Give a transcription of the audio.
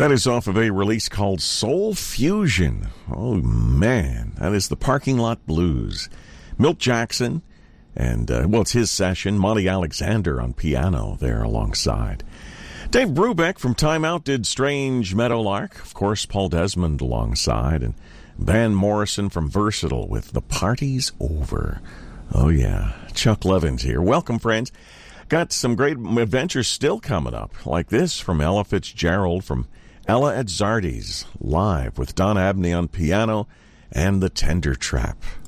That is off of a release called Soul Fusion. Oh, man. That is the Parking Lot Blues. Milt Jackson, and, it's his session. Monty Alexander on piano there alongside. Dave Brubeck from Time Out did Strange Meadowlark. Of course, Paul Desmond alongside. And Van Morrison from Versatile with The Party's Over. Oh, yeah. Chuck Levins here. Welcome, friends. Got some great adventures still coming up, like this from Ella Fitzgerald from Ella at Zardy's, live with Don Abney on piano and the Tender Trap.